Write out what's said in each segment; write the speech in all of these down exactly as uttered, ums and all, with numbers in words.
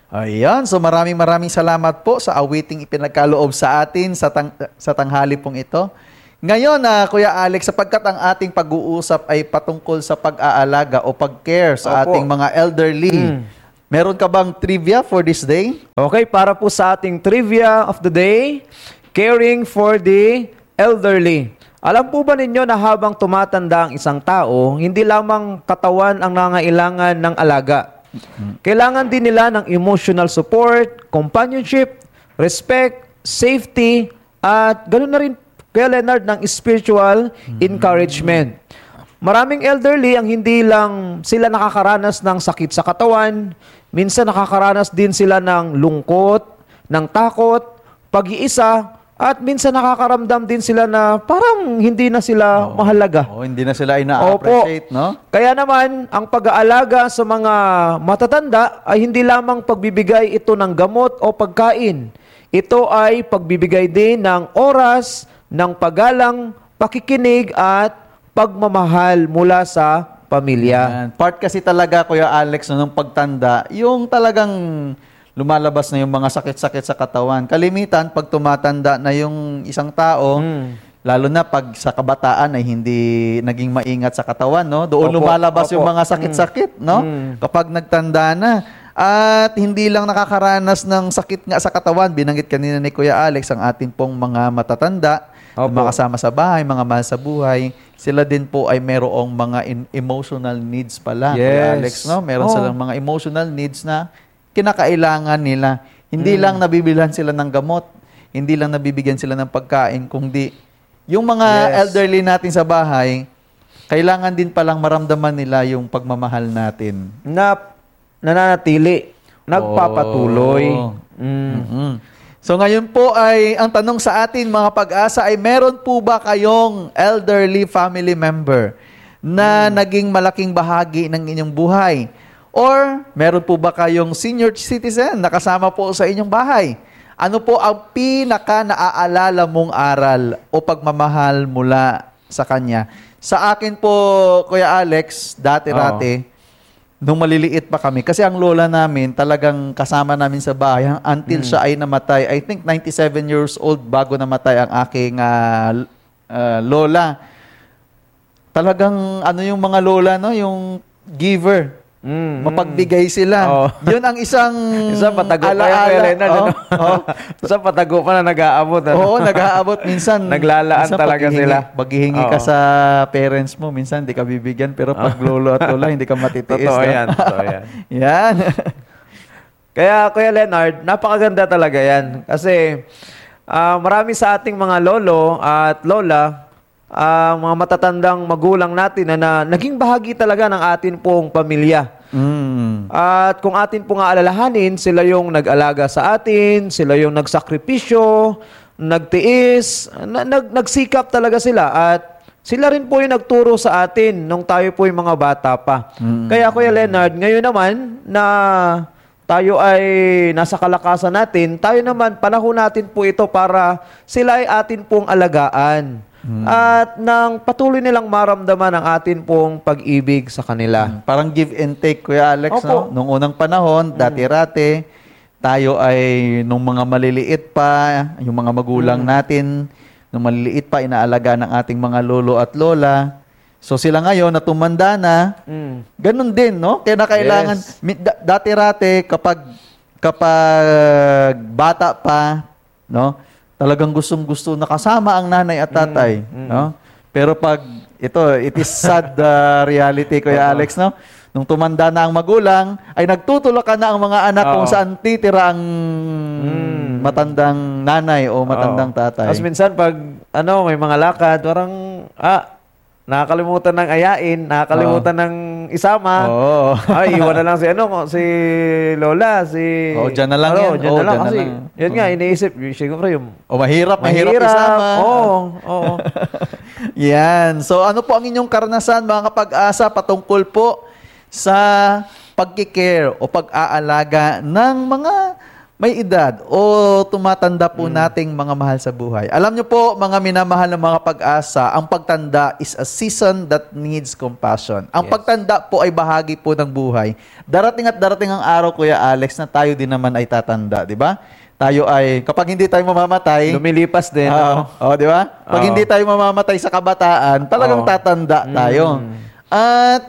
Ayan, so maraming maraming salamat po sa awiting ipinagkaloob sa atin sa, tang- sa tanghali pong ito. Ngayon, na Kuya Alex, sapagkat ang ating pag-uusap ay patungkol sa pag-aalaga o pag-care sa Opo. ating mga elderly, Mm. meron ka bang trivia for this day? Okay, para po sa ating trivia of the day, caring for the elderly. Alam po ba ninyo na habang tumatanda ang isang tao, hindi lamang katawan ang nangailangan ng alaga. Kailangan din nila ng emotional support, companionship, respect, safety, at ganoon na rin, Kuya Leonard, ng spiritual encouragement. Maraming elderly ang hindi lang sila nakakaranas ng sakit sa katawan, minsan nakakaranas din sila ng lungkot, ng takot, pag-iisa, at minsan nakakaramdam din sila na parang hindi na sila mahalaga. Oh, hindi na sila ina-appreciate, no? Kaya naman, ang pag-aalaga sa mga matatanda ay hindi lamang pagbibigay ito ng gamot o pagkain. Ito ay pagbibigay din ng oras, ng paggalang, pakikinig at pagmamahal mula sa pamilya. Yan. Part kasi talaga, Kuya Alex, no, nung pagtanda, yung talagang lumalabas na yung mga sakit-sakit sa katawan. Kalimitan, pag tumatanda na yung isang tao, Mm. lalo na pag sa kabataan ay hindi naging maingat sa katawan, no? Doon Opo, lumalabas opo. yung mga sakit-sakit, no? Mm. Kapag nagtanda na. At hindi lang nakakaranas ng sakit nga sa katawan, binanggit kanina ni Kuya Alex, ang ating pong mga matatanda, Opo. mga kasama sa bahay, mga mahal sa buhay, sila din po ay merong mga in- emotional needs pala, Kuya Yes. Alex, no? Meron Oh. silang mga emotional needs na kinakailangan nila. Hindi Mm. lang nabibilhan sila ng gamot, hindi lang nabibigyan sila ng pagkain, kundi yung mga Yes. elderly natin sa bahay, kailangan din palang maramdaman nila yung pagmamahal natin. Na nananatili, nagpapatuloy. Oh. Mm. Mhm. So ngayon po ay, ang tanong sa atin mga pag-asa ay, meron po ba kayong elderly family member na naging malaking bahagi ng inyong buhay? Or meron po ba kayong senior citizen na kasama po sa inyong bahay? Ano po ang pinaka naaalala mong aral o pagmamahal mula sa kanya? Sa akin po, Kuya Alex, dati-rati, nung maliliit pa kami, kasi ang lola namin talagang kasama namin sa bahay until siya ay namatay. I think ninety-seven years old bago namatay ang aking ah, ah, lola. Talagang ano yung mga lola, no? Yung giver. Mm, Mapagbigay sila. Oo. Yun ang isang Isa patago pa yan, alaala. Kuya Leonard, Oo, ano? oo. Sa patago pa na nag-aabot. Ano? Oo, nag-aabot minsan. Naglalaan minsan talaga paghihingi- sila. Paghihingi ka Oo. sa parents mo, minsan hindi ka bibigyan, pero pag lolo at lola, hindi ka matitiis. Totoo no? yan, totoo yan. Yan. Kaya, Kuya Leonard, napakaganda talaga yan. Kasi ah, marami sa ating mga lolo at lola, ah, mga matatandang magulang natin na, na naging bahagi talaga ng atin pong pamilya. Mm. At kung atin po nga alalahanin, sila yung nag-alaga sa atin, sila yung nagsakripisyo, nagtiis, na, nag, nagsikap talaga sila. At sila rin po yung nagturo sa atin nung tayo po yung mga bata pa. Kaya Kuya Leonard, ngayon naman na tayo ay nasa kalakasan natin, tayo naman, panahon natin po ito para sila ay atin pong alagaan. At nang patuloy nilang maramdaman ang atin pong pag-ibig sa kanila. Parang give and take, Kuya Alex, no? Opo. Nung unang panahon, dati-rati, tayo ay, nung mga maliliit pa, yung mga magulang natin, nung maliliit pa, inaalaga ng ating mga lolo at lola. So sila ngayon, na tumanda na, Mm. ganun din, no? Kaya na kailangan, Yes. mi- da- dati-rati, kapag, kapag bata pa, no? Talagang gustong-gusto nakasama ang nanay at tatay, no? Pero pag, ito, it is sad uh, reality, Kuya Alex, no? Nung tumanda na ang magulang, ay nagtutulakan na ang mga anak kung Oo. saan titira ang matandang nanay o matandang Oo. tatay. Tapos minsan pag ano, may mga lakad, parang ah, nakakalimutan ng ayain, nakakalimutan ng isama. Oo. Ay, iwan na lang si ano, si Lola, si Oo, dyan na lang ano, yan. dyan Oo, na lang dyan na kasi. lang. Yun nga, iniisip, siguro yung O mahirap, mahirap, isama. Oo, oo. Yan. So ano po ang inyong karanasan, mga kapag-asa, patungkol po sa pagkikare o pag-aalaga ng mga may edad o tumatanda po nating mga mahal sa buhay. Alam niyo po, mga minamahal ng mga pag-asa, ang pagtanda is a season that needs compassion. Ang Yes. pagtanda po ay bahagi po ng buhay. Darating at darating ang araw, Kuya Alex, na tayo din naman ay tatanda, di ba? Tayo ay, kapag hindi tayo mamamatay, Lumilipas din. Oo. Oh, di ba? Pag Oo. hindi tayo mamamatay sa kabataan, talagang Oo. tatanda tayo. Mm. At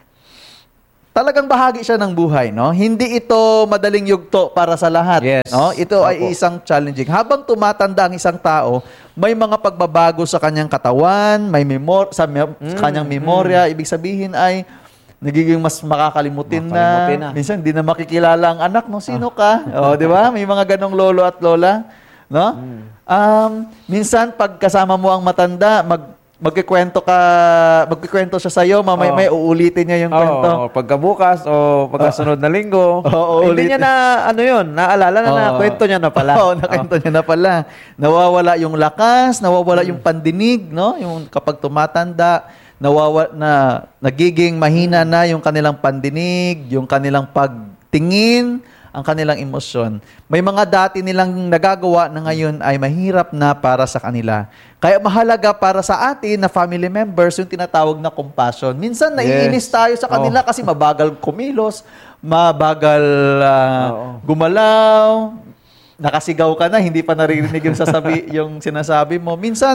talagang bahagi siya ng buhay, no? Hindi ito madaling yugto para sa lahat, Yes. no? Ito ay Opo. isang challenging. Habang tumatanda ang isang tao, may mga pagbabago sa kanyang katawan, may memor sa me- Mm, kanyang memorya, ibig sabihin ay nagiging mas makakalimutin, Makakalimutin na. na. Minsan hindi na makikilala ang anak, no? Sino ka? Oh, di ba? May mga ganong lolo at lola, no? Mm. Um, minsan pag kasama mo ang matanda, mag magkikwento ka, magkikwento siya sa iyo, mamay Oo. may uulitin niya yung kwento. Oo, pagkabukas o pagkasunod na linggo. Oo, hindi ulit. niya na, ano yun, naalala na na, Oo. kwento niya na pala. Oo, nakwento niya na pala. Nawawala yung lakas, nawawala Hmm. yung pandinig, no? Yung kapag tumatanda, nawawa na nagiging mahina Hmm. na yung kanilang pandinig, yung kanilang pagtingin, ang kanilang emosyon. May mga dati nilang nagagawa na ngayon ay mahirap na para sa kanila. Kaya mahalaga para sa atin na family members yung tinatawag na compassion. Minsan naiinis Yes. tayo sa kanila Oh. kasi mabagal kumilos, mabagal ah, Oo. gumalaw, nakasigaw ka na, hindi pa naririnig yung sasabi, yung sinasabi mo. Minsan,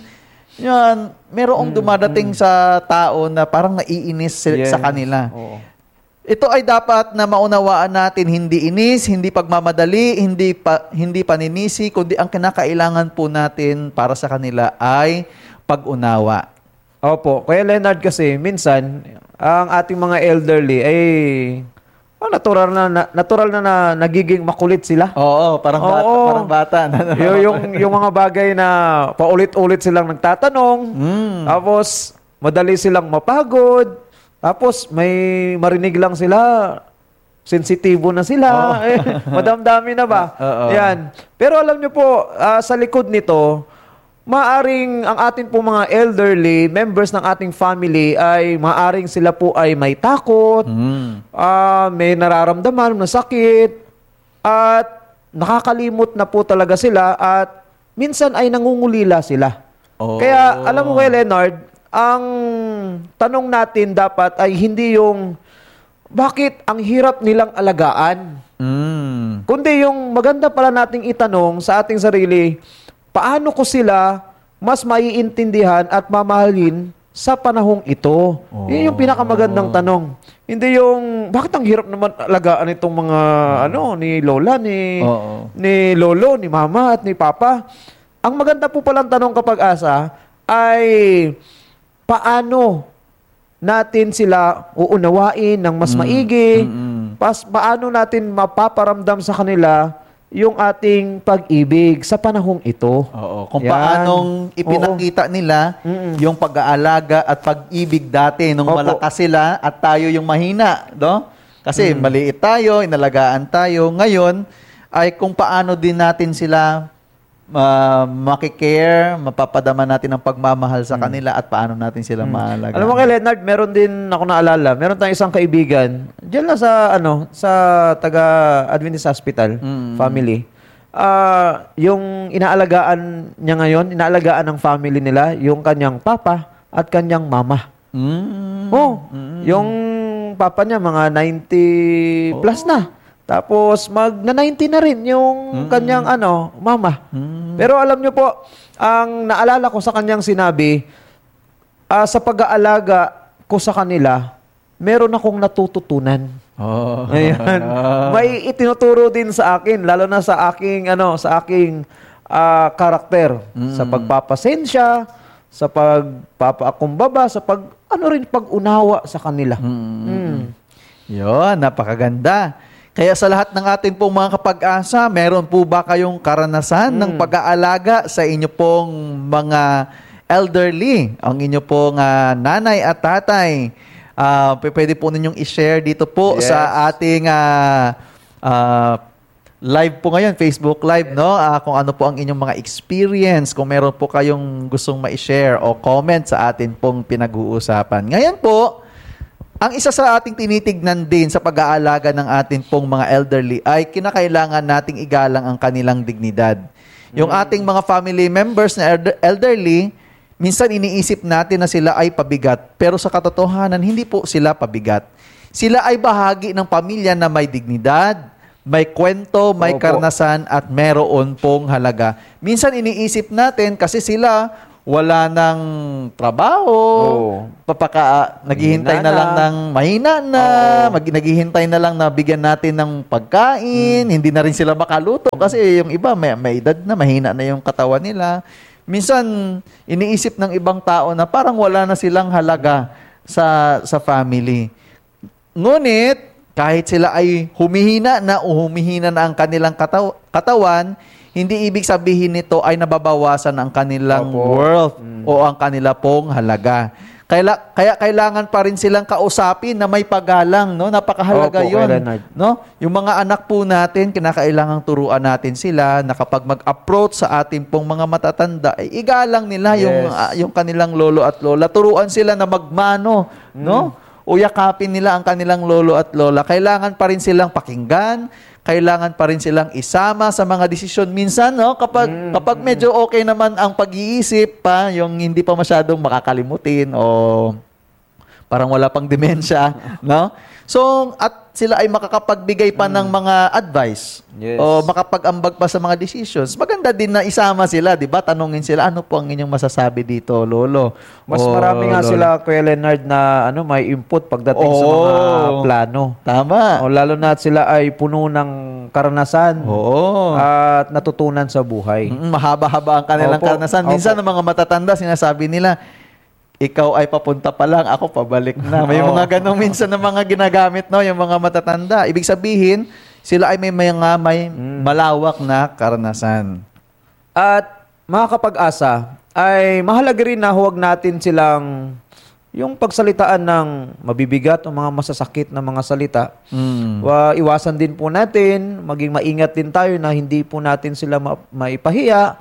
yan, merong dumadating sa tao na parang naiinis si- Yes. sa kanila. Oo. Ito ay dapat na maunawaan natin, hindi inis, hindi pagmamadali, hindi pa, hindi paninisi, kundi ang kinakailangan po natin para sa kanila ay pag-unawa. Opo. Kaya Leonard kasi, minsan, ang ating mga elderly ay oh, natural na, na natural na, na nagiging makulit sila. Oo, parang bata, Oo. parang bata. yung, yung, yung mga bagay na paulit-ulit silang nagtatanong, Mm. tapos madali silang mapagod, tapos may marinig lang sila, sensitibo na sila, eh, madamdami na ba? Oo. Yan. Pero alam nyo po, ah, sa likod nito, maaring ang ating po mga elderly, members ng ating family, ay maaring sila po ay may takot, Mm. ah, may nararamdaman na sakit, at nakakalimot na po talaga sila, at minsan ay nangungulila sila. Oh. Kaya alam mo kay Leonard, ang tanong natin dapat ay hindi yung bakit ang hirap nilang alagaan, Mm. kundi yung maganda pala nating itanong sa ating sarili, paano ko sila mas maiintindihan at mamahalin sa panahong ito? Oh. Yun yung pinakamagandang tanong. Hindi yung, bakit ang hirap naman alagaan itong mga, ano, ni Lola, ni, Oo. ni Lolo, ni Mama, at ni Papa? Ang maganda po palang tanong kapag asa ay, paano natin sila uunawain ng mas maigi? Mm-mm. Pas, paano natin mapaparamdam sa kanila yung ating pag-ibig sa panahong ito? Oo, kung Yan. paanong ipinakita nila Mm-mm. yung pag-aalaga at pag-ibig dati nung Opo. malakas sila at tayo yung mahina, no? Kasi Mm. maliit tayo, inalagaan tayo. Ngayon ay kung paano din natin sila uh, makikare, mapapadama natin ang pagmamahal sa kanila at paano natin sila maalagaan. Alam mo kay Leonard, meron din ako naalala, meron tayong isang kaibigan, diyan lang sa ano, sa taga Adventist Hospital Mm. family. Ah, yung inaalagaan niya ngayon, inaalagaan ng family nila yung kanyang papa at kanyang mama. Mm. Oh, yung papa niya mga ninety plus na. Tapos mag na ninety na rin yung kanyang ano, mama. Mm. Pero alam niyo po, ang naalala ko sa kanyang sinabi, ah, sa pag-aalaga ko sa kanila, meron akong natututunan. Oh. Ayan. May itinuturo din sa akin, lalo na sa aking ano, sa aking ah, karakter, sa pagpapasensya, sa pagpapaakumbaba, sa pag ano rin pag-unawa sa kanila. Mm. Yun, napakaganda. Kaya sa lahat ng ating pong mga kapag-asa, meron po ba kayong karanasan ng pag-aalaga sa inyo pong mga elderly? Ang inyo pong ah, nanay at tatay. Ah, p- pwede po ninyong i-share dito po Yes. sa ating ah, ah, live po ngayon, Facebook Live, no? Ah, kung ano po ang inyong mga experience, kung meron po kayong gustong ma-share o comment sa atin pong pinag-uusapan. Ngayon po, Ang isa sa ating tinitignan din sa pag-aalaga ng ating pong mga elderly ay kinakailangan nating igalang ang kanilang dignidad. Yung ating mga family members na elder- elderly, minsan iniisip natin na sila ay pabigat, pero sa katotohanan, hindi po sila pabigat. Sila ay bahagi ng pamilya na may dignidad, may kwento, may Opo. karanasan, at meron pong halaga. Minsan iniisip natin kasi sila wala ng trabaho, Oo. papaka, naghihintay na Mahina lang na. ng mahina na, Oo. mag, naghihintay na lang na bigyan natin ng pagkain, hindi na rin sila makaluto kasi yung iba may, may edad na, mahina na yung katawan nila. Minsan, iniisip ng ibang tao na parang wala na silang halaga sa sa family. Ngunit, kahit sila ay humihina na o humihina na ang kanilang kataw- katawan, hindi ibig sabihin nito ay nababawasan ang kanilang Opo. worth o ang kanila pong halaga. Kaya, kaya kailangan pa rin silang kausapin na may paggalang, no? Napakahalaga Opo, 'yon, Kuya Leonard. no? Yung mga anak po natin, kinakailangang turuan natin sila na kapag mag-approach sa ating pong mga matatanda, ay igalang nila yung Yes. ah, yung kanilang lolo at lola. Turuan sila na magmano, no? O yakapin nila ang kanilang lolo at lola. Kailangan pa rin silang pakinggan, kailangan pa rin silang isama sa mga desisyon. Minsan, no, kapag kapag medyo okay naman ang pag-iisip pa, yung hindi pa masyadong makakalimutin o parang wala pang demensya, no? So, at sila ay makakapagbigay pa ng mga advice Yes. o makapag-ambag pa sa mga decisions. Maganda din na isama sila, di ba? Tanungin sila, ano po ang inyong masasabi dito, lolo? Mas O, marami nga lolo? sila, Kuya Leonard, na ano, may input pagdating sa mga Oo. plano. Tama. O, lalo na at sila ay puno ng karanasan Oo. at natutunan sa buhay. Mm, mahaba-haba ang kanilang Opo. karanasan. Minsan, Opo. ng mga matatanda, sinasabi nila, ikaw ay papunta pa lang, ako pabalik na. May Oo. mga ganong minsan na mga ginagamit, no, yung mga matatanda. Ibig sabihin, sila ay may mga may malawak na karanasan. At mga kapag-asa, ay mahalaga rin na huwag natin silang yung pagsalitaan ng mabibigat o mga masasakit na mga salita. Mm. Wa, iwasan din po natin, maging maingat din tayo na hindi po natin sila ma- maipahiya.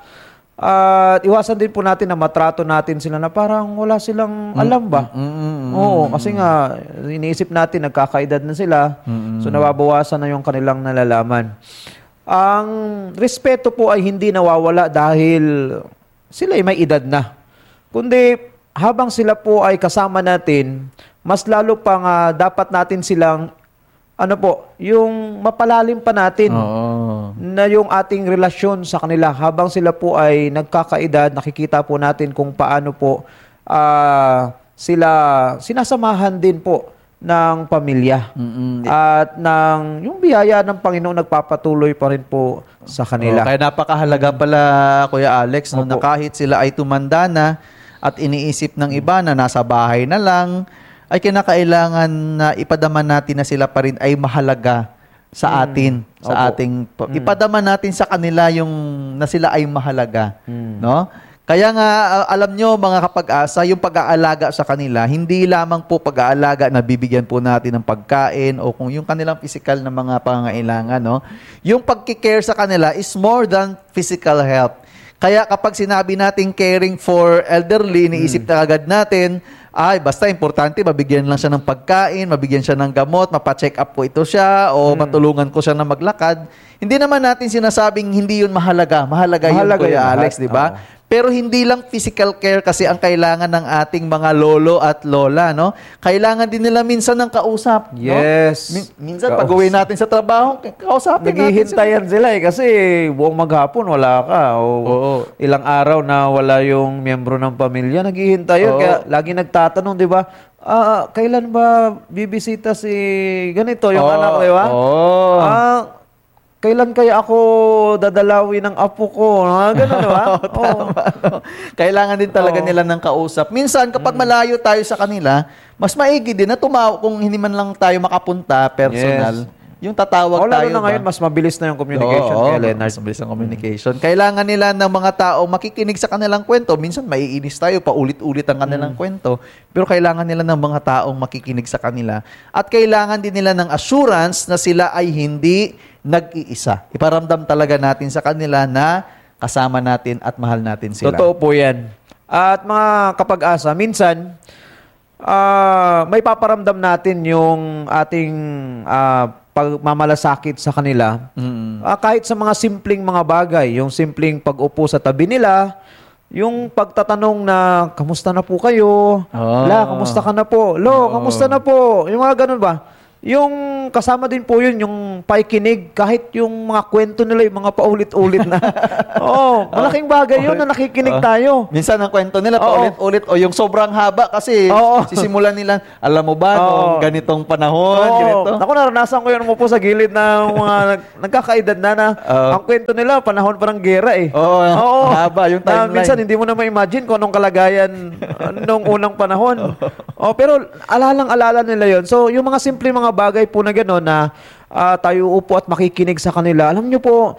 At iwasan din po natin na matrato natin sila na parang wala silang alam ba? Mm. Oo, kasi nga iniisip natin nagkakaedad na sila. So nababawasan na yung kanilang nalalaman. Ang respeto po ay hindi nawawala dahil sila ay may edad na. Kundi habang sila po ay kasama natin, mas lalo pang ah, dapat natin silang ano po, yung mapalalim pa natin Oo. na yung ating relasyon sa kanila habang sila po ay nagkakaedad, nakikita po natin kung paano po ah, sila sinasamahan din po ng pamilya. Mm-mm. At ng yung biyaya ng Panginoon nagpapatuloy pa rin po sa kanila. Oh, kaya napakahalaga pala, Kuya Alex, no, Opo. na kahit sila ay tumanda na at iniisip ng iba na nasa bahay na lang, ay kinakailangan na ipadama natin na sila pa rin ay mahalaga sa atin, sa Opo. ating ipadama natin sa kanila yung na sila ay mahalaga, no? Kaya nga uh, alam nyo mga kapag-asa, yung pag-aalaga sa kanila, hindi lamang po pag-aalaga na bibigyan po natin ng pagkain o kung yung kanilang physical na mga pangangailangan, no? Yung pagki-care sa kanila is more than physical health. Kaya kapag sinabi natin caring for elderly, iniisip na agad natin, ay basta importante, mabigyan lang siya ng pagkain, mabigyan siya ng gamot, mapacheck up ko ito siya, o matulungan ko siya na maglakad. Hindi naman natin sinasabing hindi yun mahalaga. Mahalaga, Mahalaga yun, Kuya yun Alex, lahat. di ba? Oo. Pero hindi lang physical care kasi ang kailangan ng ating mga lolo at lola, no? Kailangan din nila minsan ng kausap, no? Yes. Min- minsan Kausap. pag uwi natin sa trabaho, kausapin natin sila. Naghihintayan sila eh kasi buong maghapon wala ka o Oo. ilang araw na wala yung miyembro ng pamilya naghihintay yun Oo. kaya lagi nagtatanong di ba ah kailan ba bibisita si ganito yung Oo. anak di ba Oo. ah kailan kaya ako dadalawin ng apo ko ha ganun di ba Oo. Ano, kailangan din talaga Oo. nila ng kausap. Minsan, kapag malayo tayo sa kanila, mas maigi din na tumaw kung hindi man lang tayo makapunta personal. Yung tatawag O, lalo tayo na ba? ngayon mas mabilis na yung communication Oo, kay Leonard. mas mabilis ang communication. Kailangan nila ng mga tao makikinig sa kanilang kwento. Minsan maiinis tayo, paulit-ulit ang kanilang kwento. Pero kailangan nila ng mga taong makikinig sa kanila. At kailangan din nila ng assurance na sila ay hindi nag-iisa. Iparamdam talaga natin sa kanila na kasama natin at mahal natin sila. Totoo po yan. At mga kapag-asa, minsan, ah, may paparamdam natin yung ating ah, pagmamalasakit sa kanila. Mm. Ah, kahit sa mga simpleng mga bagay, yung simpleng pag-upo sa tabi nila, yung pagtatanong na, kamusta na po kayo? Oh. La, kamusta ka na po? Lo, Oo. kamusta na po? Yung mga ganun ba? Yung kasama din po yun, yung pakikinig, kahit yung mga kwento nila, yung mga paulit-ulit na. Oo, malaking bagay yun na nakikinig Oo. tayo. Minsan ang kwento nila, Oo. paulit-ulit, o yung sobrang haba kasi, Oo. sisimulan nila, alam mo ba, Oo. noong ganitong panahon, Oo. ganito. Naku, naranasan ko yun mo po sa gilid ng mga nag, nagkakaedad na na. Oo. Ang kwento nila, panahon pa ng gera eh. Oo, haba yung Na timeline. minsan hindi mo na ma-imagine kung anong kalagayan uh, nung unang panahon. Oh, pero alalang-alala nila yon. So, yung mga simple mga bagay po na gano'n na ah, tayo upo at makikinig sa kanila, alam nyo po,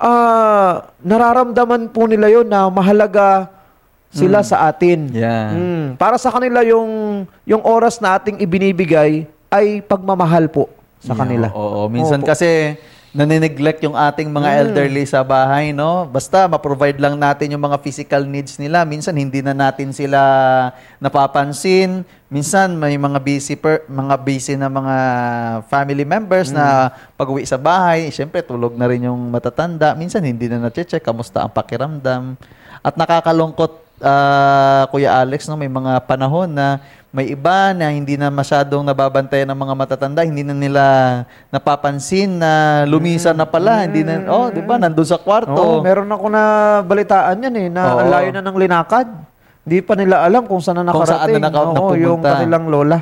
ah, nararamdaman po nila yon na mahalaga sila sa atin. Yeah. Mm. Para sa kanila yung yung oras na ating ibinibigay ay pagmamahal po sa Yeah, kanila. Oo, minsan Opo. kasi nanineglect yung ating mga Mm. elderly sa bahay, no? Basta ma-provide lang natin yung mga physical needs nila. Minsan hindi na natin sila napapansin. Minsan may mga busy per, mga busy na mga family members na pag-uwi sa bahay, syempre tulog na rin yung matatanda. Minsan hindi na na-check kamusta ang pakiramdam. At nakakalungkot, ah, Kuya Alex, no, may mga panahon na may iba na hindi na masyadong nababantayan ng mga matatanda, hindi na nila napapansin na lumisan na pala, hindi na, oh, 'di ba, nandun sa Oo, kwarto. meron ako na balitaan yan eh, na Oo. ang layo na ng linakad. Hindi pa nila alam kung saan na Kung saan nakarating. na naka- Oo, yung napupunta. kanilang lola.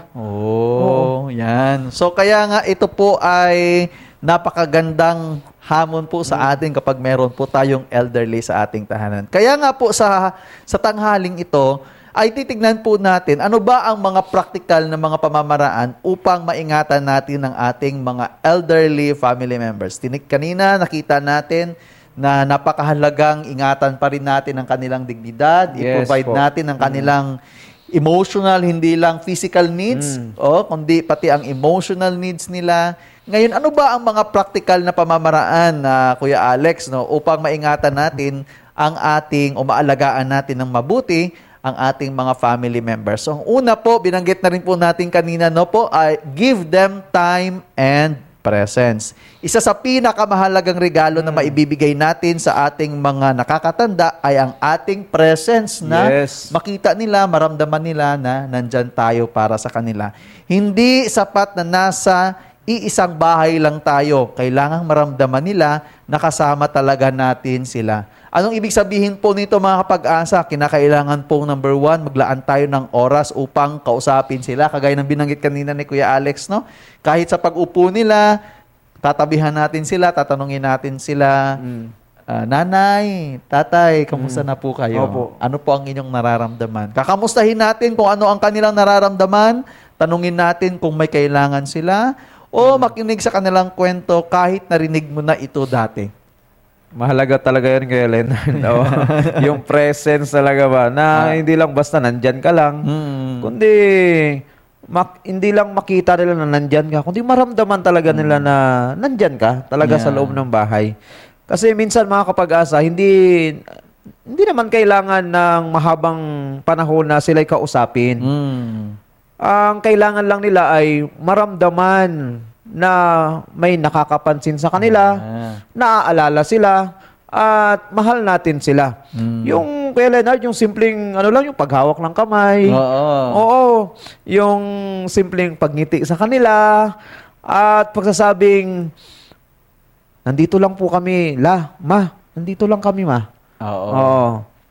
Oh, yan. So kaya nga ito po ay napakagandang hamon po sa atin kapag meron po tayong elderly sa ating tahanan. Kaya nga po sa sa tanghaling ito ay titignan po natin ano ba ang mga practical na mga pamamaraan upang maingatan natin ang ating mga elderly family members. Tinik kanina nakita natin na napakahalagang ingatan pa rin natin ang kanilang dignidad, Yes i-provide po. natin ang kanilang emotional, hindi lang physical needs, oh, kundi pati ang emotional needs nila. Ngayon, ano ba ang mga practical na pamamaraan na Kuya Alex, no, upang maingatan natin ang ating o maalagaan natin ng mabuti ang ating mga family members? So, ang una po, binanggit na rin po natin kanina, no po, ay give them time and presence. Isa sa pinakamahalagang regalo na maibibigay natin sa ating mga nakakatanda ay ang ating presence na Yes. makita nila, maramdaman nila na nandyan tayo para sa kanila. Hindi sapat na nasa iisang bahay lang tayo. Kailangang maramdaman nila na kasama talaga natin sila. Anong ibig sabihin po nito mga kapag-asa? Kinakailangan po number one, maglaan tayo ng oras upang kausapin sila. Kagaya ng binanggit kanina ni Kuya Alex, no? Kahit sa pag-upo nila, tatabihan natin sila, tatanungin natin sila, "Ah, nanay, tatay, kamusta na po kayo? Opo. Ano po ang inyong nararamdaman?" Kakamustahin natin kung ano ang kanilang nararamdaman, tanungin natin kung may kailangan sila, o makinig sa kanilang kwento kahit narinig mo na ito dati. Mahalaga talaga yan kay Leonard. Oo. Yung presence talaga ba, na hindi lang basta nandyan ka lang, Hmm. kundi mak- hindi lang makita nila na nandyan ka, kundi maramdaman talaga nila na nandyan ka talaga sa Yeah. loob ng bahay. Kasi minsan mga kapag-asa, hindi hindi naman kailangan ng mahabang panahon na sila'y kausapin. Hmm. Ang kailangan lang nila ay maramdaman na may nakakapansin sa kanila, Ah. naaalala sila, at mahal natin sila. Mm. Yung kay Leonard, yung simpleng, ano lang, yung paghawak ng kamay. Oo. Oo. Yung simpleng pagngiti sa kanila, at pagsasabing, nandito lang po kami, la, ma, nandito lang kami, ma. Oo. Oo.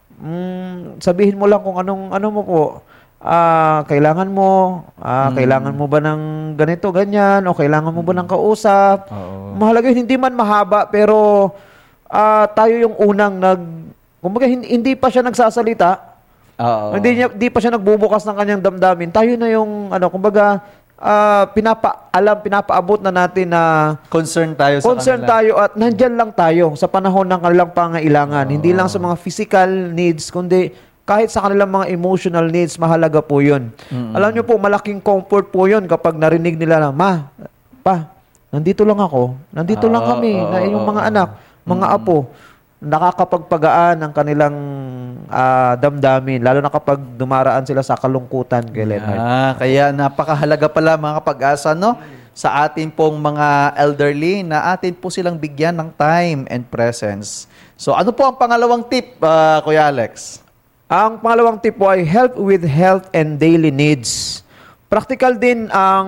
Mm, sabihin mo lang kung anong, ano mo po, ah, kailangan mo, ah, Mm. kailangan mo ba ng ganito, ganyan, o kailangan mo ba ng kausap. Oo. Mahalaga yun, hindi man mahaba, pero ah, tayo yung unang nag, kumbaga hindi, hindi pa siya nagsasalita, Oo. hindi, niya, hindi pa siya nagbubukas ng kanyang damdamin, tayo na yung, ano, kumbaga, ah, pinapa, alam, pinapaabot na natin na Concern tayo sa concern kanila. tayo at nandyan lang tayo sa panahon ng kanilang pangailangan. Hindi lang sa mga physical needs, kundi kahit sa kanilang mga emotional needs, mahalaga po yun. Alam nyo po, malaking comfort po yun kapag narinig nila na, ma, pa, nandito lang ako, nandito lang Oo, kami, oo, na yung mga oo. anak, mga apo, nakakapagpagaan ang kanilang ah, damdamin, lalo na kapag dumaraan sila sa kalungkutan, kay Leonard. Ah, kaya napakahalaga pala mga kapag-asa, no? Sa atin pong mga elderly na atin po silang bigyan ng time and presence. So ano po ang pangalawang tip, ah, Kuya Alex? Ang pangalawang tip po ay help with health and daily needs. Practical din ang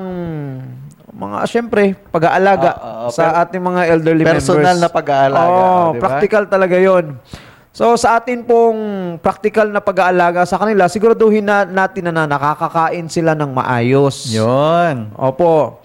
mga, syempre, pag-aalaga Ah, ah, sa per- ating mga elderly Personal members. na pag-aalaga. Oo, oh, di ba? practical talaga yon. So, sa atin pong practical na pag-aalaga sa kanila, siguraduhin na natin na, na nakakakain sila ng maayos. Yun. Opo.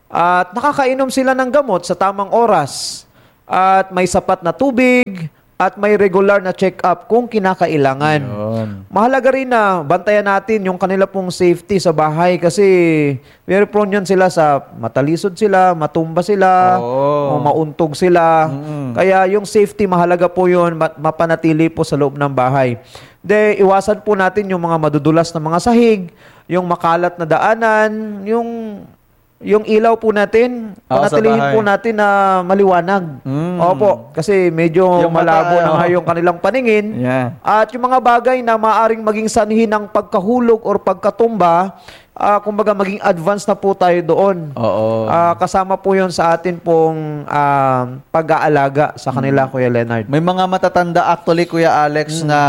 At nakakainom sila ng gamot sa tamang oras. At may sapat na tubig. At may regular na check-up kung kinakailangan. Yun. Mahalaga rin na bantayan natin yung kanila pong safety sa bahay kasi very prone yun sila sa matalisod sila, matumba sila, o Oo. mauntog sila. Mm. Kaya yung safety mahalaga po yun, ma- mapanatili po sa loob ng bahay. De, iwasan po natin yung mga madudulas na mga sahig, yung makalat na daanan, yung yung ilaw po natin, Oo, sa panatilihin bahay. po natin na maliwanag. Mm. Opo, kasi medyo Yung mata, malabo na nga oh. yung kanilang paningin. Yeah. At yung mga bagay na maaring maging sanhi ng pagkahulog or pagkatumba, ah, kumbaga maging advance na po tayo doon. Oo. Ah, kasama po yun sa atin pong ah, pag-aalaga sa kanila, Kuya Leonard. May mga matatanda actually, Kuya Alex, na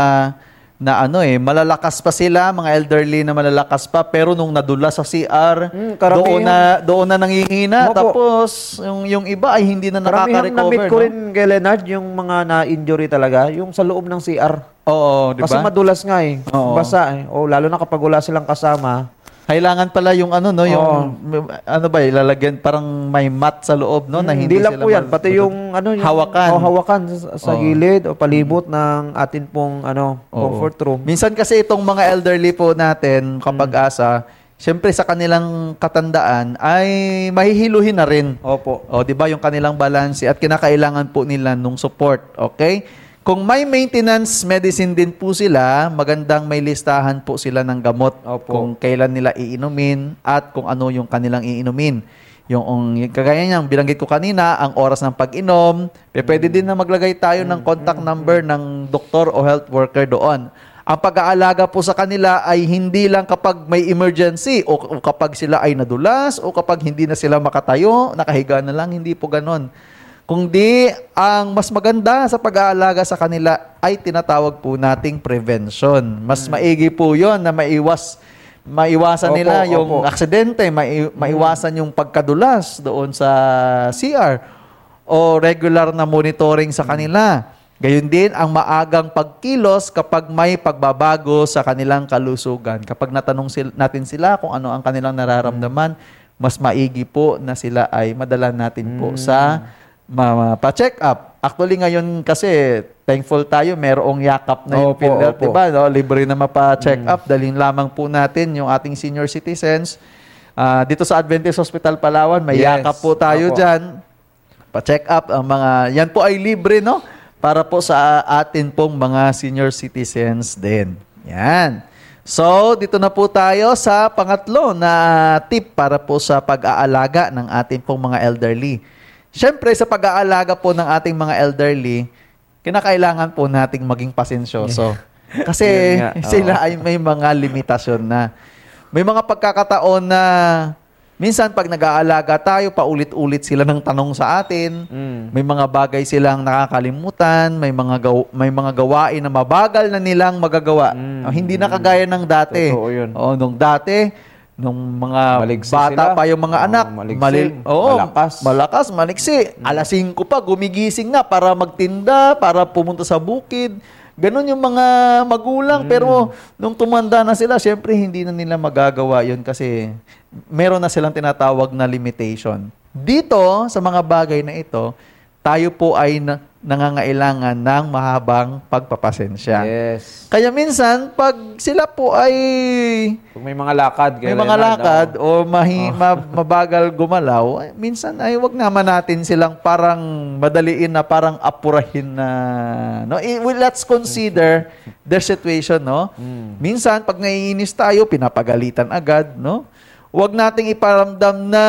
na ano eh, malalakas pa sila, mga elderly na malalakas pa, pero nung nadula sa C R, Mm, karamihan. doon na doon na nangihina. Opo. Tapos yung yung iba ay hindi na Karamihan nakaka-recover, na-meet ko no? rin, kay Leonard, yung mga na-injury talaga, yung sa loob ng C R. Oo, di Kasi ba? madulas nga eh. Oo. Basa eh. O, lalo na kapag wala silang kasama. Kailangan pala yung ano no, yung Oo. ano ba, ilalagyan parang may mat sa loob no na Hmm, hindi lang sila po yan, ma- pati yung ano yung hawakan. oh, hawakan sa, sa Oo. gilid o palibot ng atin pong ano Oo. comfort room. Minsan kasi itong mga elderly po natin, kapag asa, syempre sa kanilang katandaan ay mahihiluhin na rin. Opo. O, di ba yung kanilang balance at kinakailangan po nila nung support, okay? Kung may maintenance medicine din po sila, magandang may listahan po sila ng gamot Opo. kung kailan nila iinumin at kung ano yung kanilang iinumin. Yung, yung kagaya niyang binanggit ko kanina, ang oras ng pag-inom, pe- pwede din na maglagay tayo ng contact number ng doktor o health worker doon. Ang pag-aalaga po sa kanila ay hindi lang kapag may emergency o, o kapag sila ay nadulas o kapag hindi na sila makatayo, nakahiga na lang, hindi po ganon. Kung di, ang mas maganda sa pag-aalaga sa kanila ay tinatawag po nating prevention. Mas maigi po yon na maiwas, maiwasan Opo, nila yung opo. aksidente, mai, maiwasan yung pagkadulas doon sa C R o regular na monitoring sa kanila. Gayun din ang maagang pagkilos kapag may pagbabago sa kanilang kalusugan. Kapag natanong sil- natin sila kung ano ang kanilang nararamdaman, mas maigi po na sila ay madala natin po sa ma- pa-check up. Actually ngayon kasi thankful tayo, merong yakap na yung Opo, PhilHealth, opo. diba? No? Libre na mapa-check up. Dalhin lamang po natin yung ating senior citizens. Ah, dito sa Adventist Hospital Palawan, may Yes. yakap po tayo Opo. dyan. Pa-check up ang mga, yan po ay libre, no? Para po sa atin pong mga senior citizens din. Yan. So, dito na po tayo sa pangatlo na tip para po sa pag-aalaga ng ating pong mga elderly. Siyempre, sa pag-aalaga po ng ating mga elderly, kinakailangan po nating maging pasensyoso. Kasi Yun nga, oo. sila ay may mga limitasyon na. May mga pagkakataon na minsan pag nag-aalaga tayo, paulit-ulit sila ng tanong sa atin. Mm. May mga bagay silang nakakalimutan, may mga gaw- may mga gawain na mabagal na nilang magagawa. Mm. Oh, hindi na kagaya ng dati. Totoo yun. Oh, nung dati, nung mga Maliksi bata sila. pa yung mga Oo, anak, maliksi. mali- oo, Malakas. malakas, maliksi. Alas singko pa, gumigising na para magtinda, para pumunta sa bukid. Ganon yung mga magulang. Pero nung tumanda na sila, syempre hindi na nila magagawa yun kasi meron na silang tinatawag na limitation. Dito, sa mga bagay na ito, tayo po ay na- nangangailangan ng mahabang pagpapasensya. Yes. Kaya minsan, pag sila po ay Kung may mga lakad, may kay mga Leonard, lakad o oh. mahi, ma- mabagal gumalaw, ay, minsan ay wag naman natin silang parang madaliin na parang apurahin na no. I, well, let's consider their situation, no. Mm. Minsan pag naiinis tayo, pinapagalitan agad, no. Wag nating iparamdam na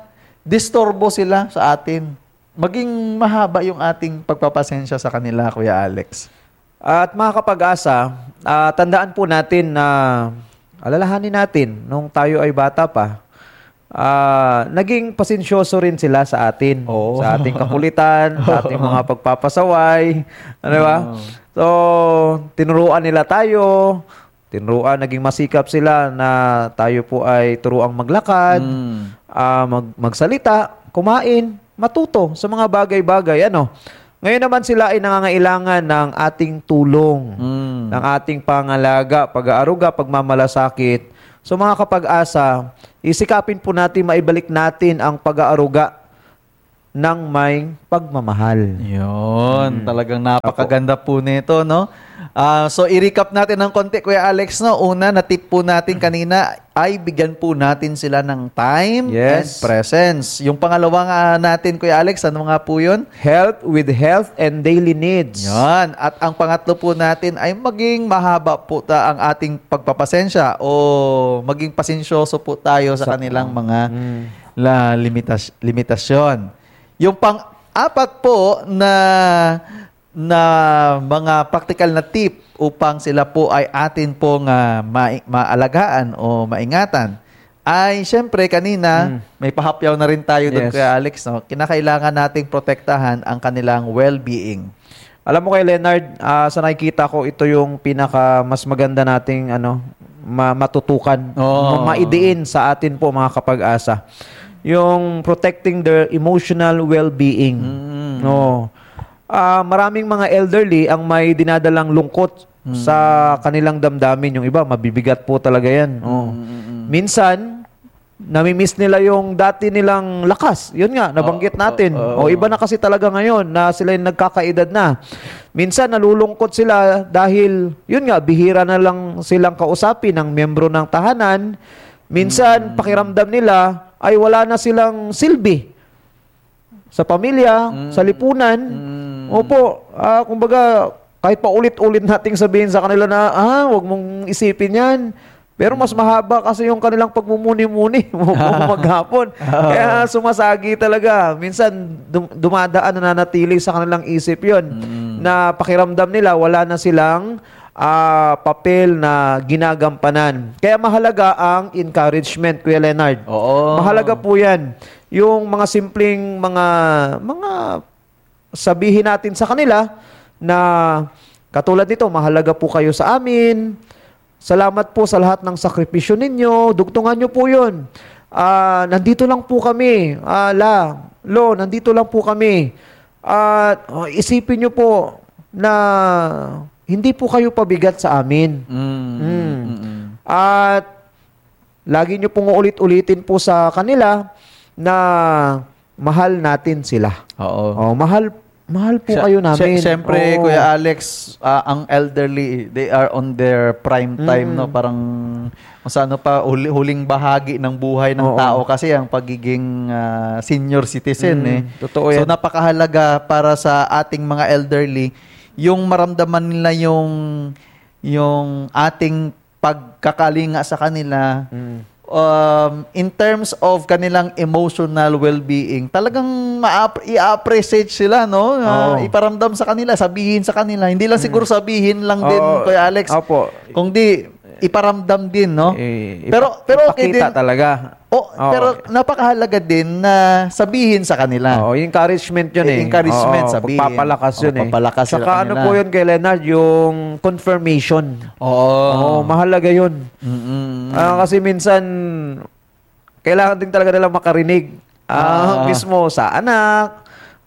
disturbo sila sa atin. Maging mahaba yung ating pagpapasensya sa kanila, Kuya Alex. At mga kapag-asa, ah, tandaan po natin na alalahanin natin nung tayo ay bata pa, ah, naging pasensyoso rin sila sa atin, Oo. sa ating kakulitan, sa ating mga pagpapasaway, ano ba? So, tinuruan nila tayo, tinuruan, naging masikap sila na tayo po ay turuang maglakad, Mm. ah, mag, magsalita, kumain, matuto sa mga bagay-bagay. Ano? Ngayon naman sila ay nangangailangan ng ating tulong, Mm. ng ating pangalaga, pag-aaruga, pagmamalasakit. So mga kapag-asa, isikapin po natin maibalik natin ang pag-aaruga ng may pagmamahal. Yun, talagang napakaganda po nito, no? Ah, so, i-recap natin ng konti, Kuya Alex, no? Una, na tip po natin kanina ay bigyan po natin sila ng time Yes. and presence. Yung pangalawa nga natin, Kuya Alex, ano nga po yun? Health with health and daily needs. Yan. At ang pangatlo po natin ay maging mahaba po ta ang ating pagpapasensya o maging pasensyoso po tayo sa, Sa- kanilang mga Mm. la limitas limitasyon. Yung pang-apat po na na mga practical na tip upang sila po ay atin pong ah, ma- maalagaan o maingatan ay syempre kanina may pahapyaw na rin tayo doon Yes. kay Alex, no? Kinakailangan nating protektahan ang kanilang well-being. Alam mo kay Leonard, ah, sa nakikita ko, ito yung pinaka mas maganda nating ano, ma- matutukan, Oo. ma- maidiin sa atin po mga kapag-asa. Yung protecting their emotional well-being. Mm. No. Ah, maraming mga elderly ang may dinadalang lungkot sa kanilang damdamin. Yung iba, mabibigat po talaga yan. Oh. Minsan, namimiss nila yung dati nilang lakas. Yun nga, nabanggit natin. O iba na kasi talaga ngayon na sila yung nagkakaedad na. Minsan, nalulungkot sila dahil, yun nga, bihira na lang silang kausapin ng miyembro ng tahanan. Minsan, pakiramdam nila ay wala na silang silbi sa pamilya, sa lipunan. Opo, ah, kumbaga, kahit pa ulit-ulit nating sabihin sa kanila na, ah, wag mong isipin yan. Pero mas mahaba kasi yung kanilang pagmumuni-muni maghapon. Kaya sumasagi talaga. Minsan dum- dumadaan na nanatili sa kanilang isip yon na pakiramdam nila wala na silang ah, papel na ginagampanan. Kaya mahalaga ang encouragement, Kuya Leonard. Oo. Mahalaga po yan. Yung mga simpleng mga mga sabihin natin sa kanila na katulad nito, mahalaga po kayo sa amin. Salamat po sa lahat ng sakripisyo ninyo. Dugtungan nyo po yun. Ah, nandito lang po kami. Ah, la, lo, nandito lang po kami. At oh, isipin nyo po na hindi po kayo pabigat sa amin. Mm. Mm. Mm-mm. At lagi nyo pong ulit-ulitin po sa kanila na mahal natin sila. Oo. Oh, mahal mahal po Siya- kayo namin. siya- Siyempre, Oo. Kuya Alex, ah, ang elderly, they are on their prime time, no? Parang, kung sa ano pa, huli- huling bahagi ng buhay ng Oo. tao kasi ang pagiging ah, senior citizen, Mm, eh. totoo So, yan. napakahalaga para sa ating mga elderly, yung maramdaman nila yung, yung ating pagkakalinga sa kanila, Mm. um, in terms of kanilang emotional well-being, talagang ma- i-appreciate sila, no? Uh, Oo. iparamdam sa kanila, sabihin sa kanila. Hindi lang siguro sabihin lang din, Oo. Kuya Alex. Opo. Kung di, iparamdam din, no? Eh, pero, ipa- pero okay din. ipakita talaga. Oh, Oo. pero napakahalaga din na sabihin sa kanila. Oo, encouragement yun eh. Encouragement, Oo, sabihin. pagpapalakas Oo, yun eh. pagpapalakas sa Saka ano kanila. po yun kay Leonard, yung confirmation. Oo. Oo, mahalaga yun. Mm-mm. Ah, kasi minsan, kailangan din talaga nilang makarinig. Ah, Ah. mismo sa anak,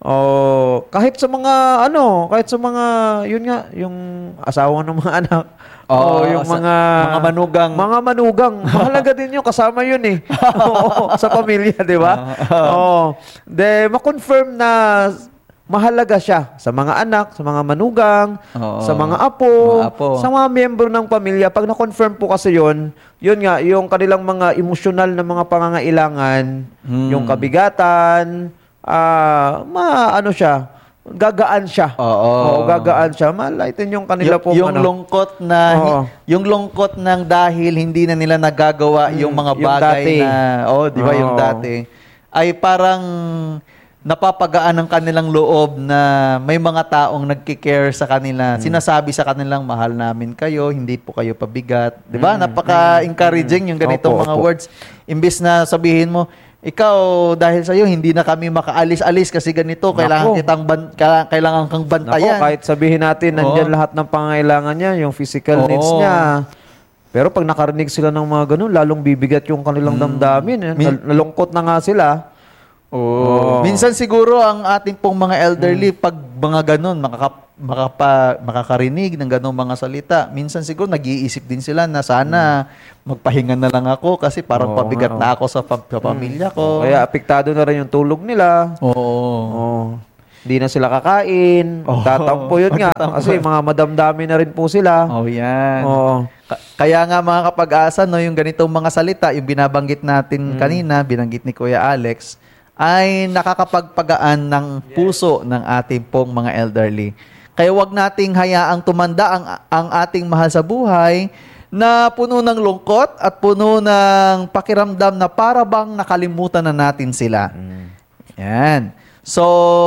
o kahit sa mga, ano, kahit sa mga, yun nga, yung asawa ng mga anak. Oo, o yung sa- mga... mga manugang. Mga manugang. Mahalaga din yun. Kasama yun eh. Oo, sa pamilya, di ba? Oo. De, ma-confirm na mahalaga siya sa mga anak, sa mga manugang, Oo. sa mga apo, Mga apo. sa mga miyembro ng pamilya. Pag na-confirm po kasi yun, yun nga, yung kanilang mga emosyonal na mga pangangailangan, Hmm. yung kabigatan, ah, ma, ano siya, gagaan siya. Oo. gagaan siya. Malighten yung kanila Y- po. yung ano. lungkot na Oo. yung lungkot ng dahil hindi na nila nagagawa yung mga yung bagay dati. na oh, di ba yung Oo. dati ay parang napapagaan ang kanilang loob na may mga taong nagki-care sa kanila. Sinasabi sa kanilang, mahal namin kayo, hindi po kayo pabigat. Di ba? Napaka-encouraging yung ganitong Opo, mga opo. words. Imbis na sabihin mo, ikaw, dahil sa'yo, hindi na kami makaalis-alis kasi ganito, kailangan Nako. kitang ban- kailangan, kailangan kang Nako, bantayan. kahit sabihin natin, Oo. nandyan lahat ng pangangailangan niya, yung physical Oo. needs niya. Pero pag nakarinig sila ng mga ganun, lalong bibigat yung kanilang damdamin. Eh. Min- Nal- nalungkot na nga sila. Oh. Minsan siguro ang ating pong mga elderly, pag mga ganun, makaka, makapa, makakarinig ng ganung mga salita, minsan siguro nag-iisip din sila na sana magpahinga na lang ako kasi parang Oo, pabigat nga, na ako sa, pa- sa pamilya ko. Kaya apektado na rin yung tulog nila. Oo. Oh. Hindi na sila kakain. Oo. Tatampo yun nga. Magtatampo. Kasi mga madamdami na rin po sila. Oh, yan. Oo. Ka- Kaya nga mga kapag-asa, no, yung ganitong mga salita, yung binabanggit natin kanina, binanggit ni Kuya Alex, ay nakakapagpagaan ng puso ng ating pong mga elderly. Kaya wag nating hayaang tumanda ang, ang ating mahal sa buhay na puno ng lungkot at puno ng pakiramdam na para bang nakalimutan na natin sila. Yan. So,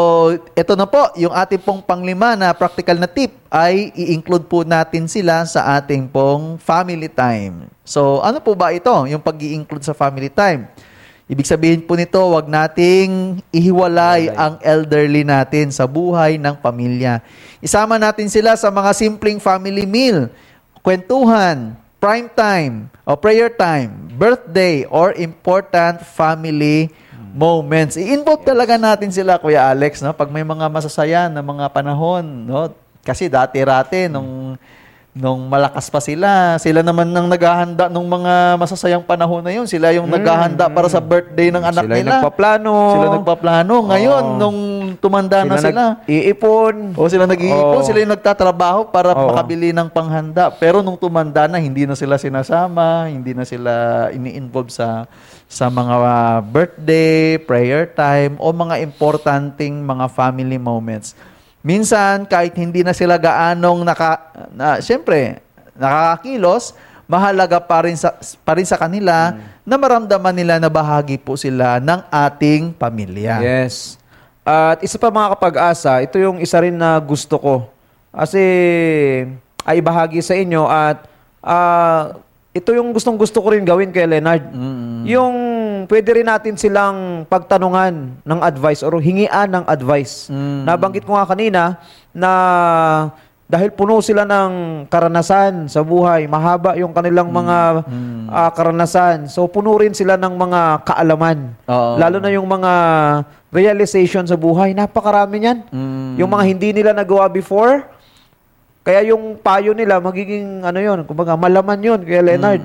ito na po, yung ating pong panglima na practical na tip ay i-include po natin sila sa ating pong family time. So, ano po ba ito, yung pag-i-include sa family time? Ibig sabihin po nito, wag nating ihiwalay ang elderly natin sa buhay ng pamilya. Isama natin sila sa mga simpleng family meal, kwentuhan, prime time, o prayer time, birthday, or important family moments. I-involve talaga natin sila, Kuya Alex, no? Pag may mga masasaya na mga panahon, no? Kasi dati-rati, nung, nung malakas pa sila, sila naman nang naghahanda nung mga masasayang panahon na yun. Sila yung naghahanda para sa birthday ng anak Sila yung nila. nagpaplano. Sila nagpaplano. Ngayon, Oo. nung tumanda na sila, Iipon. o sila nag-iipon, Oo. sila yung nagtatrabaho para Oo. makabili ng panghanda. Pero nung tumanda na, hindi na sila sinasama, hindi na sila ini-involve sa sa mga uh, birthday, prayer time, o mga importanteng mga family moments. Minsan, kahit hindi na sila gaanong naka, na, syempre, nakakakilos, mahalaga pa rin sa, pa rin sa kanila na maramdaman nila na bahagi po sila ng ating pamilya. Yes. At isa pa mga kapag-asa, ito yung isa rin na gusto ko. Kasi ay bahagi sa inyo at ah, ito yung gustong-gusto ko rin gawin kay Leonard. Yung pwede rin natin silang pagtanungan ng advice or hingian ng advice. Mm. Nabanggit ko nga kanina na dahil puno sila ng karanasan sa buhay, mahaba yung kanilang mga ah, karanasan. So puno rin sila ng mga kaalaman. Oo. Lalo na yung mga realization sa buhay, napakarami niyan. Mm. Yung mga hindi nila nagawa before, kaya yung payo nila magiging ano yun, kumbaga malaman yun kaya Leonard.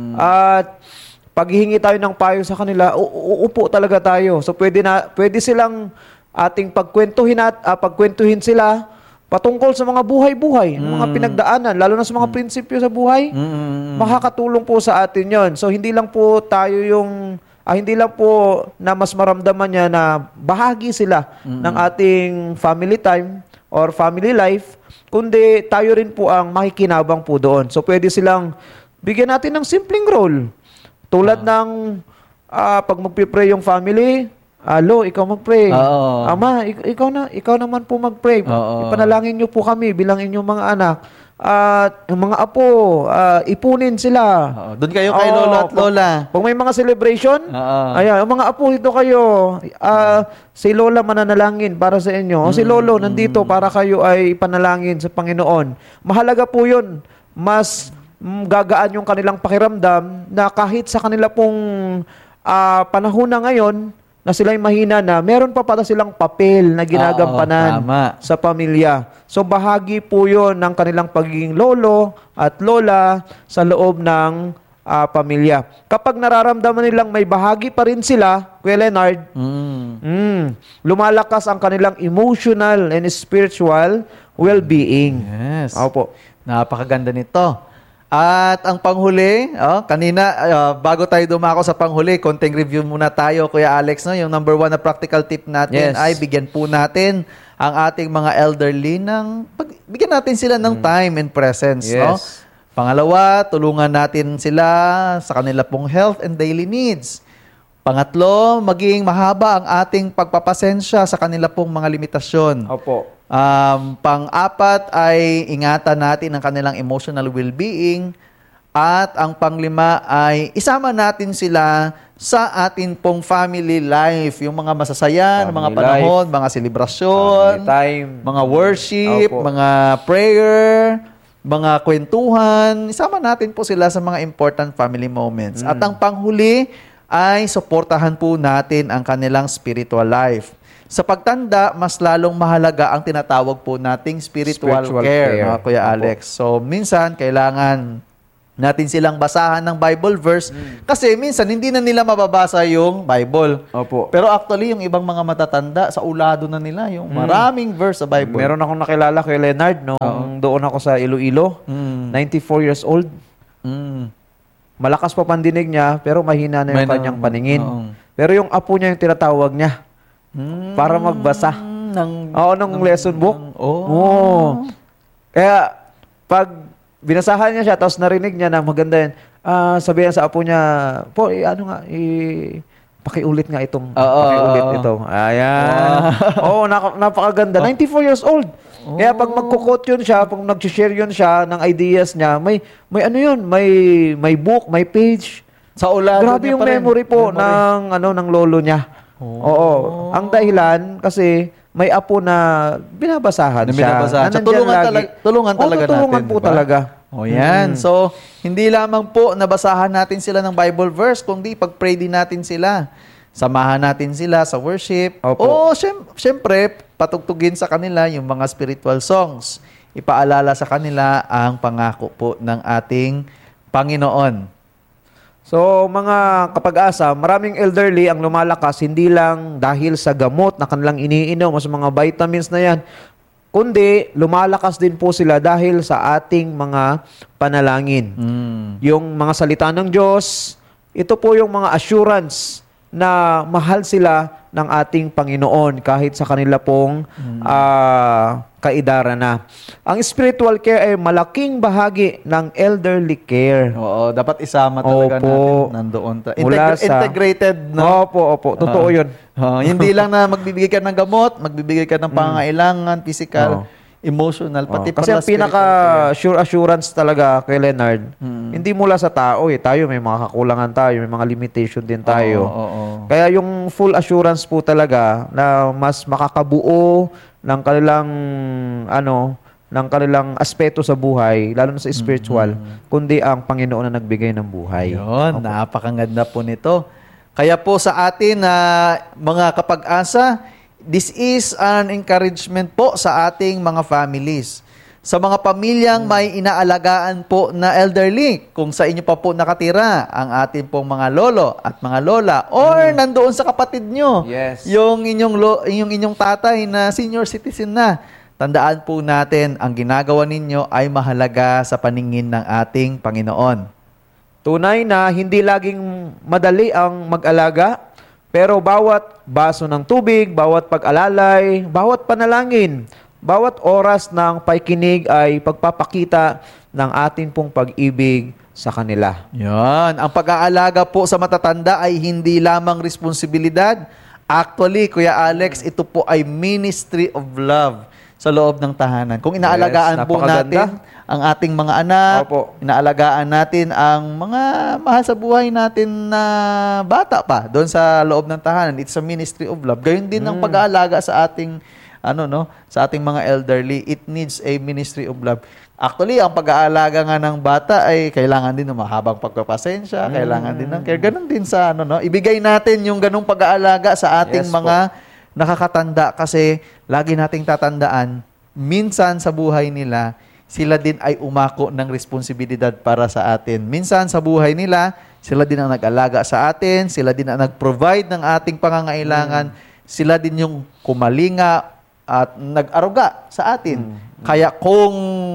At paghihingi tayo ng payo sa kanila, u- u- uupo talaga tayo. So pwede na pwede silang ating pagkwentuhin at ah, pagkwentuhin sila patungkol sa mga buhay-buhay, mga pinagdaanan, lalo na sa mga prinsipyo sa buhay. Makakatulong po sa atin 'yon. So hindi lang po tayo yung ah, hindi lang po na mas maramdaman niya na bahagi sila ng ating family time or family life, kundi tayo rin po ang makikinabang po doon. So pwede silang bigyan natin ng simpleng role. Tulad ng ah, pag magpi-pray yung family, alo, ikaw mag-pray. Oo. Ama, ik- ikaw na, ikaw naman po mag-pray. Oo. Ipanalangin niyo po kami bilang inyong mga anak. At yung mga apo, ah, ipunin sila. Oo. Doon kayo kay Oo, lolo at pag- lola. Pag may mga celebration, Oo. ayan, ang mga apo, ito kayo. Ah, si lola mananalangin para sa inyo. O si lolo, nandito para kayo ay ipanalangin sa Panginoon. Mahalaga po yun. Mas mm, gagaan yung kanilang pakiramdam na kahit sa kanila pong ah, panahon na ngayon, na sila'y mahina na, meron pa pala silang papel na ginagampanan Oo, tama. sa pamilya. So bahagi po yun ng kanilang pagiging lolo at lola sa loob ng ah, pamilya. Kapag nararamdaman nilang may bahagi pa rin sila, Kuya Leonard, Mm. mm, lumalakas ang kanilang emotional and spiritual well-being. Yes. Opo. Napakaganda nito. At ang panghuli, oh, kanina, ah, bago tayo dumako sa panghuli, konting review muna tayo, Kuya Alex. No? Yung number one na practical tip natin Yes. ay bigyan po natin ang ating mga elderly ng, pag, bigyan natin sila ng time and presence. No? Yes. Pangalawa, tulungan natin sila sa kanila pong health and daily needs. Pangatlo, maging mahaba ang ating pagpapasensya sa kanila pong mga limitasyon. Opo. Um, pang-apat ay ingatan natin ang kanilang emotional well-being. At ang panglima ay isama natin sila sa atin pong family life. Yung mga masasaya, Family mga panahon, mga selebrasyon, Family time. mga worship, Opo. mga prayer, mga kwentuhan. Isama natin po sila sa mga important family moments. At ang panghuli ay suportahan po natin ang kanilang spiritual life. Sa pagtanda, mas lalong mahalaga ang tinatawag po nating spiritual, Spiritual care, care. mga Kuya Opo. Alex. So, minsan, kailangan natin silang basahan ng Bible verse kasi minsan hindi na nila mababasa yung Bible. Opo. Pero actually, yung ibang mga matatanda, sa ulado na nila yung maraming verse sa Bible. Meron akong nakilala kay Leonard nung doon ako sa Iloilo. Mm. ninety-four years old. Mm. Malakas pa pandinig niya, pero mahina na yung May na- kanyang paningin. Oo. Pero yung apo niya yung tinatawag niya Mm. para magbasa. Ng, Oo, ng lesson book. ng- oh. Oo. Kaya, pag binasahan niya siya, tapos narinig niya na maganda yan, ah, sabihan sa apo niya, po, eh, ano nga, eh, pakiulit nga itong, Oo, pakiulit oo. ito. Ayan. Oo, naka- napakaganda. ninety-four years old. Kaya pag magkukot yun siya, pag nag-share yun siya ng ideas niya, may, may ano yun, may, may book, may page. Sa ulado Grabe niya yung pa rin. memory po Memory. ng ano ng lolo niya. Oo. Ang dahilan kasi may apo na binabasahan Na siya. binabasahan. Na So, nandyan tulungan, lagi. talag, tulungan Oo, talaga tutulungan natin. po diba? talaga. O yan. Mm. So, hindi lamang po nabasahan natin sila ng Bible verse, kundi pag-pray din natin sila. Samahan natin sila sa worship. Opo. O, syem- syempre, patugtugin sa kanila yung mga spiritual songs. Ipaalala sa kanila ang pangako po ng ating Panginoon. So, mga kapag-asa, maraming elderly ang lumalakas hindi lang dahil sa gamot na kanilang iniinom o sa mga vitamins na yan, kundi lumalakas din po sila dahil sa ating mga panalangin. Mm. Yung mga salita ng Diyos, ito po yung mga assurance na mahal sila ng ating Panginoon kahit sa kanila pong ah, kaedaran na. Ang spiritual care ay malaking bahagi ng elderly care. Oo, dapat isama talaga Opo. natin nandoon. Ta- Mula Integra- sa- integrated, no? Opo, opo. Totoo Oo. yun. Oo, hindi lang na magbibigay ka ng gamot, magbibigay ka ng pangangailangan, physical, Oo. emotional, pati Oh, kasi pala ang pinaka spiritual care. sure assurance talaga kay Leonard, Mm. hindi mula sa tao eh. Tayo may mga kakulangan tayo, may mga limitation din tayo. Oo, oo, oo. Kaya yung full assurance po talaga na mas makakabuo ng kanilang ano, ng kanilang aspeto sa buhay, lalo na sa spiritual, kundi ang Panginoon na nagbigay ng buhay. Yun, napakaganda po nito. Kaya po sa atin na mga kapag-asa, this is an encouragement po sa ating mga families. Sa mga pamilyang may inaalagaan po na elderly, kung sa inyo pa po nakatira ang ating pong mga lolo at mga lola, or nandoon sa kapatid nyo, Yes. yung inyong, lo, yung inyong tatay na senior citizen na, tandaan po natin, ang ginagawa ninyo ay mahalaga sa paningin ng ating Panginoon. Tunay na hindi laging madali ang mag-alaga, pero bawat baso ng tubig, bawat pag-alalay, bawat panalangin, bawat oras ng pakikinig ay pagpapakita ng ating pong pag-ibig sa kanila. Yan. Ang pag-aalaga po sa matatanda ay hindi lamang responsibilidad. Actually, Kuya Alex, ito po ay ministry of love sa loob ng tahanan. Kung inaalagaan Yes, po napakaganda. natin ang ating mga anak, Opo. inaalagaan natin ang mga mahal sa buhay natin na bata pa doon sa loob ng tahanan. It's a ministry of love. Gayun din ang pag-aalaga sa ating ano no, sa ating mga elderly. It needs a ministry of love. Actually, ang pag-aalaga nga ng bata ay kailangan din ng mahabang pagpapasensya, kailangan din ng care. Ganon din sa ano no, ibigay natin yung ganung pag-aalaga sa ating Yes po. mga nakakatanda kasi lagi nating tatandaan, minsan sa buhay nila, sila din ay umako ng responsibilidad para sa atin. Minsan sa buhay nila, sila din ang nag-alaga sa atin, sila din ang nag-provide ng ating pangangailangan, sila din yung kumalinga at nag-aruga sa atin. Kaya kung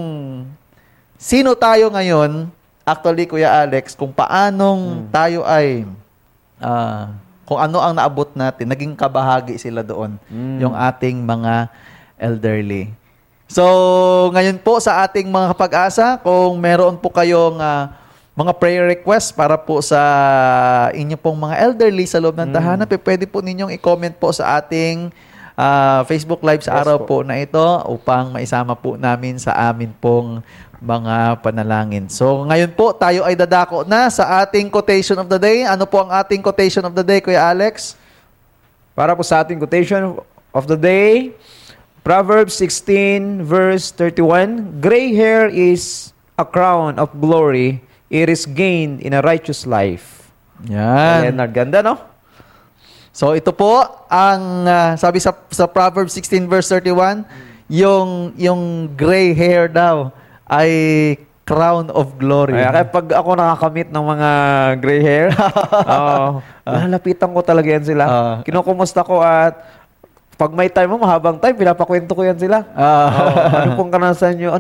sino tayo ngayon, actually Kuya Alex, kung paanong tayo ay ah, kung ano ang naabot natin, naging kabahagi sila doon, yung ating mga elderly. So, ngayon po sa ating mga kapag-asa, kung meron po kayong ah, mga prayer requests para po sa inyo pong mga elderly sa loob ng tahanan, mm. pwede po ninyong i-comment po sa ating uh, Facebook Live sa yes, araw po. po na ito upang maisama po namin sa amin pong mga panalangin. So, ngayon po, tayo ay dadako na sa ating quotation of the day. Ano po ang ating quotation of the day, Kuya Alex? Para po sa ating quotation of the day, Proverbs sixteen, verse thirty-one, gray hair is a crown of glory. It is gained in a righteous life. Yan. Leonard, ganda, no? So, ito po ang uh, sabi sa, sa Proverbs sixteen, verse thirty-one, yung, yung gray hair daw ay crown of glory. Ay, kaya pag ako nakakamit ng mga gray hair, oh, lalapitan ko talaga yan sila. Uh, Kinukumusta ko at pag may time mo, mahabang time, pinapakwento ko yan sila. Uh, oh, ano pong kanasan nyo?